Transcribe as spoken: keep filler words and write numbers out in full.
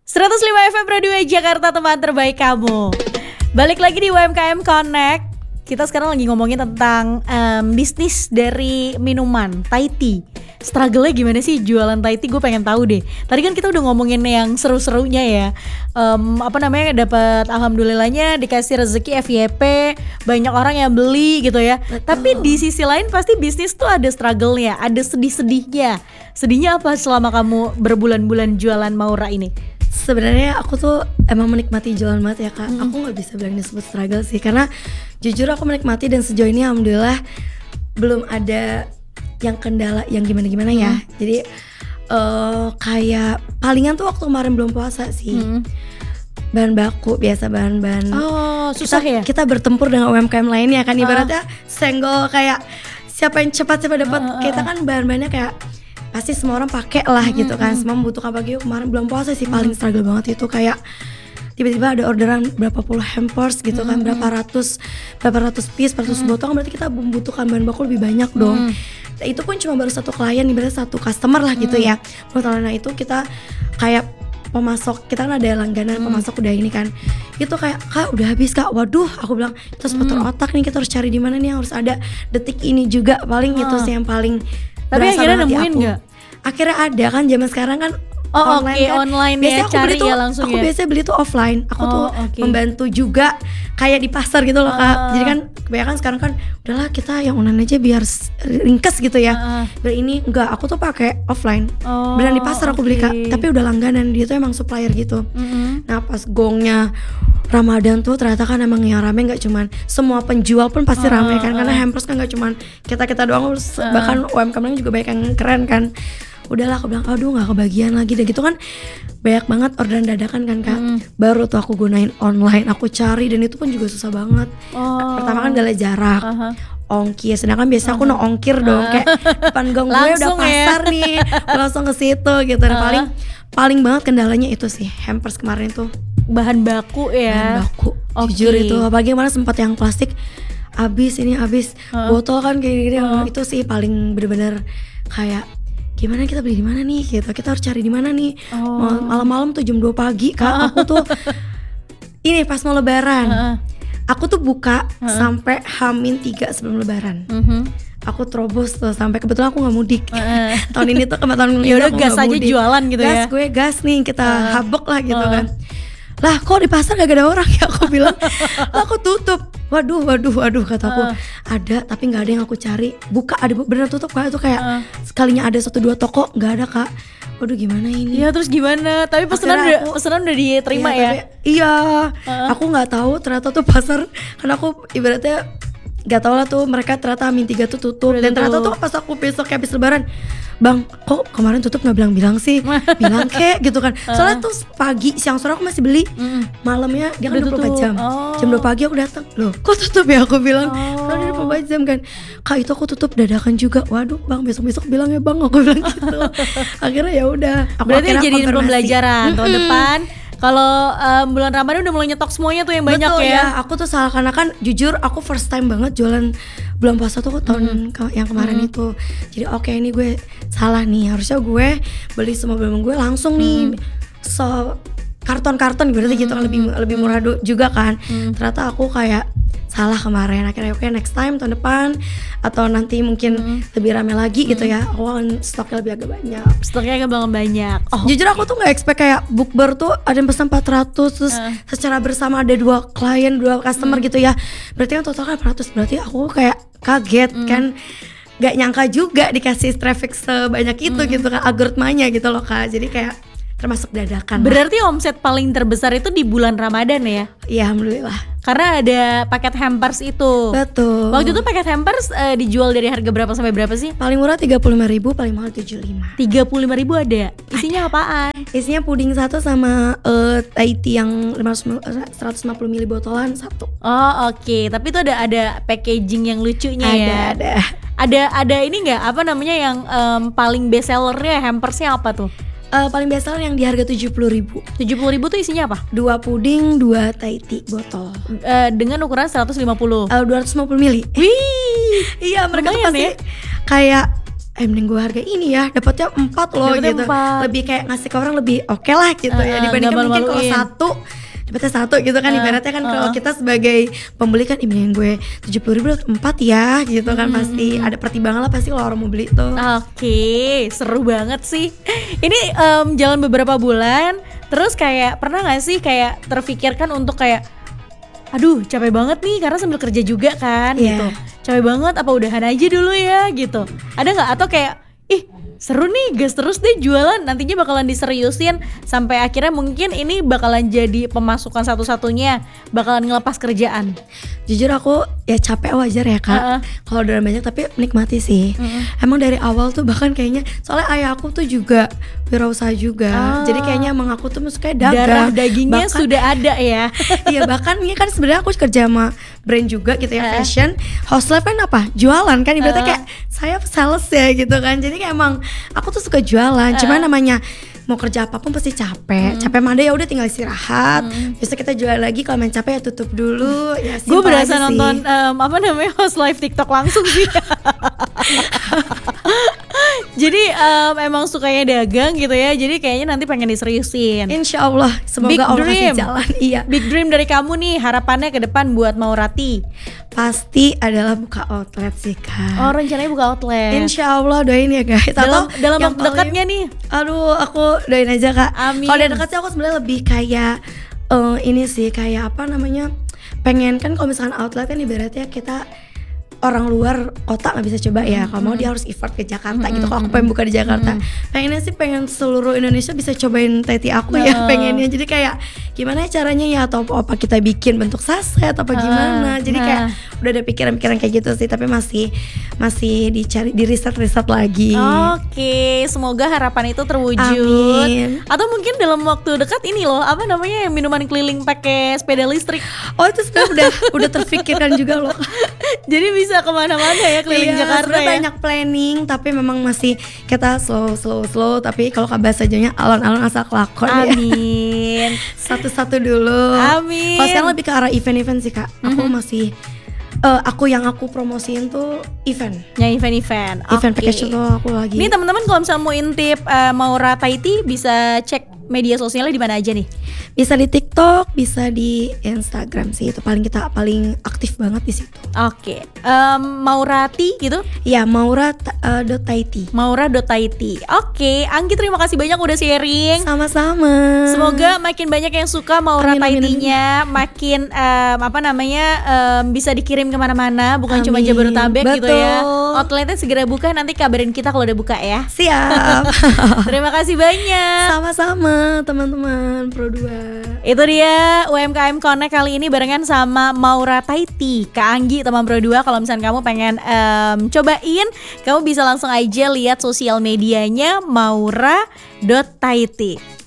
seratus lima F M Radio Jakarta, teman terbaik kamu. Balik lagi di U M K M Connect. Kita sekarang lagi ngomongin tentang um, bisnis dari minuman Thai tea. Struggle-nya gimana sih jualan Thai tea? Gue pengen tahu deh. Tadi kan kita udah ngomongin yang seru-serunya ya. Um, apa namanya, dapat alhamdulillahnya dikasih rezeki F Y P, banyak orang yang beli gitu ya. Betul. Tapi di sisi lain pasti bisnis tuh ada struggle-nya, ada sedih-sedihnya. Sedihnya apa selama kamu berbulan-bulan jualan Maura ini? Sebenarnya aku tuh emang menikmati jualan banget ya kak. hmm. Aku gak bisa bilang disebut struggle sih, karena jujur aku menikmati dan sejauh ini alhamdulillah belum ada yang kendala yang gimana-gimana ya. hmm. Jadi uh, kayak palingan tuh waktu kemarin belum puasa sih. hmm. Bahan baku biasa, bahan-bahan Oh susah kita, ya? Kita bertempur dengan U M K M lainnya kan. Ibaratnya uh. senggol kayak siapa yang cepat-cepat dapat. uh, uh, uh. Kita kan bahan-bahannya kayak pasti semua orang pakai lah gitu kan. Semua membutuhkan. Pagi kemarin belum puasa sih paling struggle banget itu, kayak tiba-tiba ada orderan berapa puluh hampers gitu kan, berapa ratus berapa ratus piece, berapa ratus botol, berarti kita membutuhkan bahan baku lebih banyak dong. Nah, itu pun cuma baru satu klien, berarti satu customer lah gitu ya. Nah itu kita kayak pemasok, kita kan ada langganan hmm. pemasok udah ini kan, itu kayak kak udah habis kak, waduh aku bilang itu seputar hmm. otak nih, kita harus cari di mana nih yang harus ada detik ini juga, paling hmm. itu sih yang paling. Tapi akhirnya nemuin nggak? Akhirnya ada kan, zaman sekarang kan oh, online okay, kan. online biasanya ya, aku cari beli tuh, ya langsung aku ya. biasanya beli tuh offline. Aku oh, tuh okay. membantu juga kayak di pasar gitu loh uh, kak. Jadi kan kebanyakan sekarang kan udahlah kita yang online aja biar ringkes gitu ya. Uh, biar ini enggak, aku tuh pakai offline. Oh, beneran di pasar aku okay. beli kak. Tapi udah langganan, dia tuh emang supplier gitu. Mm-hmm. Nah pas gongnya Ramadan tuh ternyata kan emang yang rame nggak cuman, semua penjual pun pasti uh, rame kan, karena uh. hampers kan nggak cuman kita kita doang, uh. bahkan U M K M juga banyak yang keren kan. Udahlah aku bilang aduh nggak kebagian lagi deh gitu kan, banyak banget orderan dadakan kan kak. hmm. Baru tuh aku gunain online, aku cari, dan itu pun juga susah banget. oh. Pertama kan gak ada jarak, uh-huh. ongkir, sedangkan biasa uh-huh. aku no ongkir dong, uh-huh. kayak depan gang gue udah pasar ya. Nih langsung ke situ gitu. Dan uh-huh. paling paling banget kendalanya itu sih hampers kemarin tuh, bahan baku ya. Bahan baku, okay. Jujur itu bagaimana sempat yang plastik habis, ini habis, uh-huh. botol kan kayak gini. uh-huh. Itu sih paling bener-bener kayak gimana kita beli di mana nih gitu, kita harus cari di mana nih. oh. Malam-malam tuh jam dua pagi kak, aku tuh ini pas mau lebaran, uh. aku tuh buka uh. sampai Hamin tiga sebelum lebaran. uh-huh. Aku terobos tuh sampai, kebetulan aku nggak mudik. uh. Tahun ini tuh kemarin tahun ini udah gas aja mudik. Jualan gitu gas, ya. Gas gue gas nih kita uh. habek lah gitu uh. kan. Lah kok di pasar gak ada orang ya, aku bilang. Lah aku tutup. Waduh waduh waduh kata aku. uh. Ada tapi gak ada yang aku cari. Buka ada bener tutup kak, itu kayak uh. sekalinya ada satu dua toko gak ada kak. Waduh gimana ini? Iya terus gimana? Tapi pesanan udah aku, pesanan udah diterima iya, ya? Tapi, iya. uh. Aku gak tahu ternyata tuh pasar, karena aku ibaratnya gak tau lah tuh mereka ternyata Amin tiga tuh tutup. Udah dan ternyata tuh pas aku besok habis lebaran, bang kok kemarin tutup gak bilang-bilang sih. Bilang kek gitu kan. Soalnya tuh pagi, siang sore aku masih beli. mm. Malamnya dia kan dua puluh empat jam. oh. Jam dua pagi aku datang, loh kok tutup ya, aku bilang. oh. Karena dia dua puluh empat jam kan. Kak itu aku tutup dadakan juga. Waduh bang besok-besok bilang ya bang, aku bilang gitu. Akhirnya ya udah. Berarti jadi pembelajaran tahun depan. Kalau um, bulan Ramadan udah mulai nyetok semuanya tuh yang banyak. Betul, ya. ya. Aku tuh salah, karena kan jujur aku first time banget jualan bulan puasa tuh tahun mm. ke- yang kemarin mm. itu. Jadi oke okay, ini gue salah nih. Harusnya gue beli semua barang gue langsung mm. nih. So karton-karton berarti mm. gitu kan, lebih lebih murah do- juga kan. Mm. Ternyata aku kayak salah kemarin. Akhirnya oke okay, next time tahun depan atau nanti mungkin mm. lebih rame lagi mm. gitu ya. Aku akan stoknya lebih agak banyak. Stoknya agak banyak. Oh, jujur aku tuh nggak expect kayak bukber tuh ada yang pesan empat ratus terus uh. secara bersama ada dua klien, dua customer mm. gitu ya. Berarti kan total kan empat ratus. Berarti aku kayak kaget mm. kan. Gak nyangka juga dikasih traffic sebanyak itu mm. gitu kan, algoritmanya gitu loh kak. Jadi kayak termasuk dadakan. Berarti lah. Omset paling terbesar itu di bulan Ramadan ya? Iya alhamdulillah. Karena ada paket hampers itu. Betul. Waktu itu paket hampers uh, dijual dari harga berapa sampai berapa sih? Paling murah tiga puluh lima ribu, paling mahal tujuh puluh lima. tiga puluh lima ribu ada? Isinya ada. Apaan? Isinya puding satu sama uh, Thai tea yang seratus lima puluh mililiter botolan satu. Oh oke, okay. Tapi itu ada ada packaging yang lucunya ada, ya? Ada, ada. Ada ada ini nggak, apa namanya yang um, paling best sellernya hampersnya apa tuh? Uh, paling best seller yang di harga tujuh puluh ribu. tujuh puluh ribu tuh isinya apa? Dua puding, dua Thai tea botol. Uh, dengan ukuran seratus lima puluh. Uh, dua ratus lima puluh mililiter. Wih, iya mereka tuh pasti ya? kayak eh mending gue harga ini ya, dapatnya empat loh Dapetnya gitu. empat. Lebih kayak ngasih ke orang lebih oke okay lah gitu uh, ya dibandingkan mungkin kalau satu dapetnya satu gitu kan. uh, ibaratnya kan uh. kalau kita sebagai pembeli kan ini yang gue tujuh puluh ribu dapat empat ya gitu kan. hmm. Pasti ada pertimbangan lah pasti kalau orang mau beli tuh. Oke, okay, seru banget sih. Ini um, jalan beberapa bulan, terus kayak pernah nggak sih kayak terfikirkan untuk kayak aduh capek banget nih karena sambil kerja juga kan yeah. gitu, capek banget apa udahan aja dulu ya gitu, ada nggak? Atau kayak ih seru nih gas terus deh jualan, nantinya bakalan diseriusin sampai akhirnya mungkin ini bakalan jadi pemasukan satu-satunya, bakalan ngelepas kerjaan? Jujur aku ya capek wajar ya kak, uh-uh. kalau udah banyak tapi nikmati sih. uh-uh. Emang dari awal tuh bahkan kayaknya soalnya ayah aku tuh juga wirausaha juga, uh. jadi kayaknya emang aku tuh kayak dagang, darah dagingnya bahkan, sudah ada ya. Iya bahkan ini kan sebenarnya aku kerja sama brand juga gitu ya, uh. fashion. House Life kan apa? Jualan kan, ibaratnya uh. kayak saya sales ya gitu kan. Jadi kayak emang aku tuh suka jualan, uh. cuma namanya mau kerja apapun pasti capek. hmm. Capek mah ya udah tinggal istirahat. hmm. Besok kita jual lagi, kalau main capek ya tutup dulu. Ya, gue berasa nonton um, apa namanya House Live TikTok langsung sih. Jadi um, emang sukanya dagang gitu ya. Jadi kayaknya nanti pengen diseriusin. Insya Allah, semoga Big Allah dream. kasih jalan. Iya. Big dream dari kamu nih, harapannya ke depan buat Maurati? Pasti adalah buka outlet sih kak. Oh rencananya buka outlet. Insya Allah, doain ya guys. Dalam, dalam waktu dekatnya nih? Aduh aku doain aja kak. Amin. Kalau dari dekat sih aku sebenarnya lebih kayak uh, ini sih kayak apa namanya, pengen kan kalau misalkan outlet kan ibaratnya kita orang luar kota nggak bisa coba ya. Kalau mau dia harus effort ke Jakarta mm-hmm. gitu. Kalau aku pengen buka di Jakarta, mm-hmm. pengennya sih pengen seluruh Indonesia bisa cobain Taiti aku ya. uh. Pengennya jadi kayak gimana caranya ya, atau apa kita bikin bentuk saset apa gimana. uh. Jadi kayak uh. udah ada pikiran-pikiran kayak gitu sih, tapi masih masih dicari, di riset-riset lagi. Oke, okay. Semoga harapan itu terwujud. Amin. Atau mungkin dalam waktu dekat ini loh, apa namanya, minuman keliling pakai sepeda listrik. Oh itu sebenarnya udah udah terfikirkan juga loh. Jadi bisa kemana-mana ya keliling iya, Jakarta ya. Banyak planning tapi memang masih kita slow slow slow. Tapi kalau bahasa Jawanya alon-alon asal kelakon. Amin. Ya. Satu-satu dulu. Amin. Kalau sekarang lebih ke arah event-event sih kak. Mm-hmm. Aku masih uh, aku yang aku promosiin tuh event. Yang event-event. Event okay. package tuh aku lagi. Nih teman-teman kalau misalnya mau intip uh, Maura Taiti bisa cek media sosialnya di mana aja nih? Bisa di TikTok, bisa di Instagram sih, itu paling kita paling aktif banget di situ. Oke, okay. um, Maurati gitu? Ya, Maura uh, dot Taiti. Maura dot Taiti. Oke, okay. Anggi terima kasih banyak udah sharing. Sama-sama. Semoga makin banyak yang suka Maura Taitinya, makin um, apa namanya um, bisa dikirim kemana-mana, bukan amin. Cuma Jabodetabek. Betul. Gitu ya. Outletnya segera buka, nanti kabarin kita kalau udah buka ya. Siap. Terima kasih banyak. Sama-sama teman-teman Pro dua. Itu dia U M K M Connect kali ini barengan sama Maura Taiti, Kak Anggi teman Pro dua. Kalau misalnya kamu pengen um, cobain, kamu bisa langsung aja lihat sosial medianya Maura dot Taiti.